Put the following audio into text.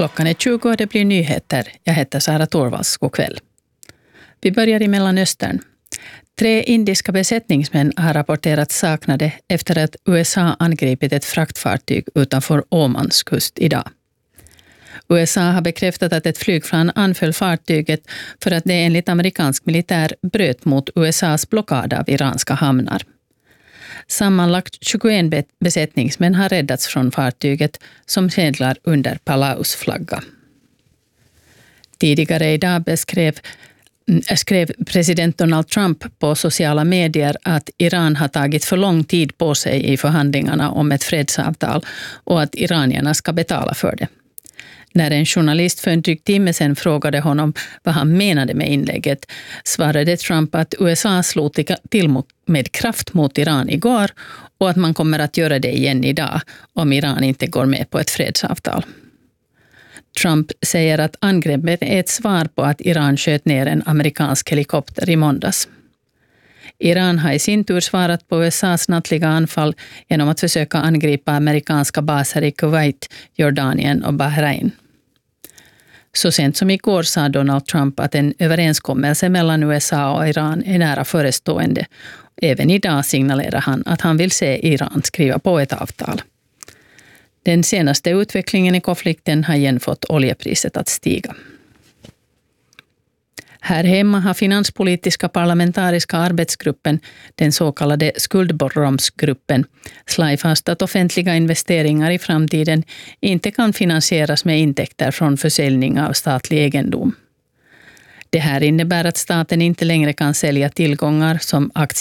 Klockan är 20 och det blir nyheter. Jag heter Sara Torvalds. God kväll. Vi börjar i Mellanöstern. 3 indiska besättningsmän har rapporterats saknade efter att USA angripit ett fraktfartyg utanför Omans kust idag. USA har bekräftat att ett flygplan anföll fartyget för att det enligt amerikansk militär bröt mot USAs blockad av iranska hamnar. Sammanlagt 21 besättningsmän har räddats från fartyget som seglar under Palaus flagga. Tidigare idag skrev president Donald Trump på sociala medier att Iran har tagit för lång tid på sig i förhandlingarna om ett fredsavtal och att iranierna ska betala för det. När en journalist för en dryg timme sedan frågade honom vad han menade med inlägget svarade Trump att USA slog till med kraft mot Iran igår och att man kommer att göra det igen idag om Iran inte går med på ett fredsavtal. Trump säger att angreppet är ett svar på att Iran sköt ner en amerikansk helikopter i måndags. Iran har i sin tur svarat på USAs nattliga anfall genom att försöka angripa amerikanska baser i Kuwait, Jordanien och Bahrain. Så sent som igår sa Donald Trump att en överenskommelse mellan USA och Iran är nära förestående. Även idag signalerar han att han vill se Iran skriva på ett avtal. Den senaste utvecklingen i konflikten har igen fått oljepriset att stiga. Här hemma har finanspolitiska parlamentariska arbetsgruppen, den så kallade skuldbromsgruppen, slagit fast att offentliga investeringar i framtiden inte kan finansieras med intäkter från försäljning av statlig egendom. Det här innebär att staten inte längre kan sälja tillgångar som aktier